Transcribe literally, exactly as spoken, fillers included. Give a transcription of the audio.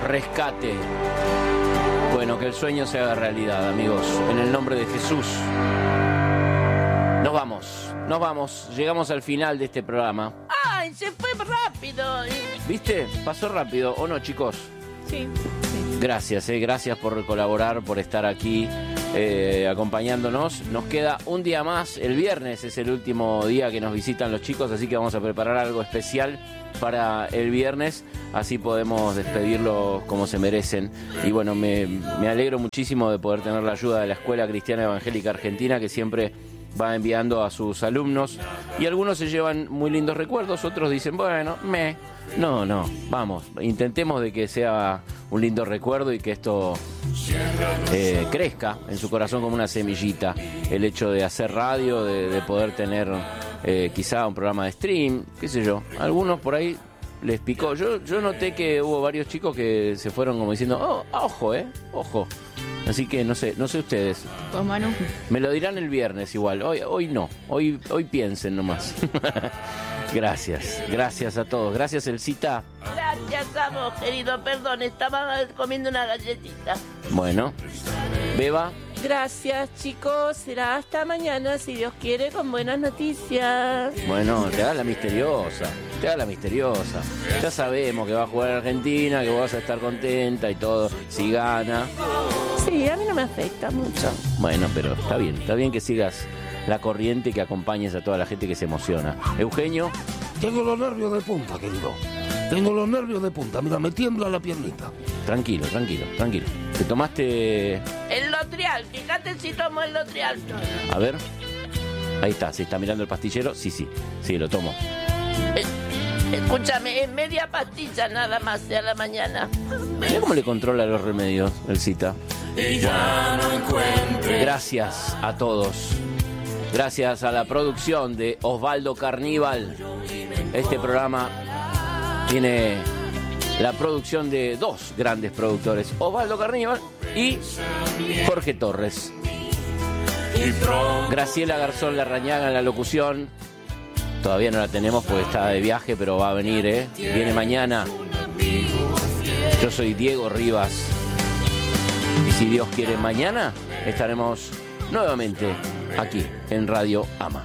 rescate. Bueno, que el sueño se haga realidad, amigos. En el nombre de Jesús. Nos vamos, nos vamos. Llegamos al final de este programa. ¡Ay, se fue rápido! ¿Viste? Pasó rápido, ¿o no, chicos? Sí. Gracias, eh, gracias por colaborar, por estar aquí eh, acompañándonos. Nos queda un día más, el viernes es el último día que nos visitan los chicos, así que vamos a preparar algo especial para el viernes, así podemos despedirlos como se merecen. Y bueno, me, me alegro muchísimo de poder tener la ayuda de la Escuela Cristiana Evangélica Argentina, que siempre va enviando a sus alumnos, y algunos se llevan muy lindos recuerdos, otros dicen, bueno, me... No, no, vamos, intentemos de que sea un lindo recuerdo y que esto eh, crezca en su corazón como una semillita, el hecho de hacer radio, de, de poder tener eh, quizá un programa de stream, qué sé yo, algunos por ahí les picó. Yo, yo noté que hubo varios chicos que se fueron como diciendo, oh, ojo, eh, ojo. Así que no sé, no sé ustedes. Pues Manu. Me lo dirán el viernes igual. Hoy, hoy no. Hoy, hoy piensen nomás. Gracias, gracias a todos. Gracias, Elcita. Gracias a vos, querido. Perdón, estaba comiendo una galletita. Bueno, Beba. Gracias, chicos. Será hasta mañana, si Dios quiere, con buenas noticias. Bueno, te hagas la misteriosa. Te hagas la misteriosa. Ya sabemos que va a jugar Argentina, que vos vas a estar contenta y todo. Si gana. Sí, a mí no me afecta mucho. Bueno, pero está bien. Está bien que sigas la corriente y que acompañes a toda la gente que se emociona. Eugenio. Tengo los nervios de punta, querido. Tengo los nervios de punta. Mira, me tiembla la piernita. Tranquilo, tranquilo, tranquilo. ¿Te tomaste...? El Lotrial. Fíjate si tomo el Lotrial. A ver. Ahí está. ¿Se está mirando el pastillero? Sí, sí. Sí, lo tomo. Eh, escúchame, es media pastilla nada más de a la mañana. Mira cómo le controla los remedios, el Cita. Gracias a todos. Gracias a la producción de Osvaldo Carníbal. Este programa tiene la producción de dos grandes productores, Osvaldo Carníbal y Jorge Torres. Graciela Garzón Larrañaga en la locución. Todavía no la tenemos porque está de viaje, pero va a venir, ¿eh? Viene mañana. Yo soy Diego Rivas. Y si Dios quiere, mañana estaremos nuevamente aquí en Radio Ama.